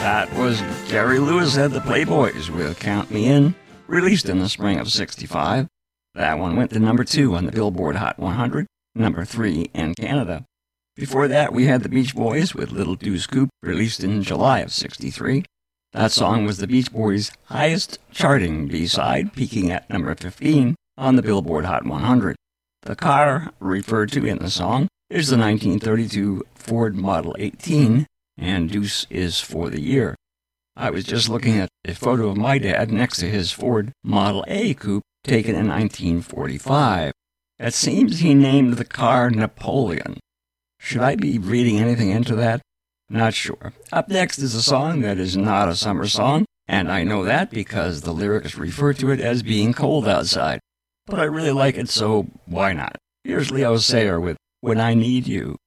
That was Gary Lewis and the Playboys with Count Me In, released in the spring of '65. That one went to number 2 on the Billboard Hot 100, number 3 in Canada. Before that, we had the Beach Boys with Little Deuce Coupe, released in July of '63. That song was the Beach Boys' highest charting B-side, peaking at number 15 on the Billboard Hot 100. The car referred to in the song is the 1932 Ford Model 18, and Deuce is for the year. I was just looking at a photo of my dad next to his Ford Model A coupe taken in 1945. It seems he named the car Napoleon. Should I be reading anything into that? Not sure. Up next is a song that is not a summer song, and I know that because the lyrics refer to it as being cold outside. But I really like it, so why not? Here's Leo Sayer with When I Need You.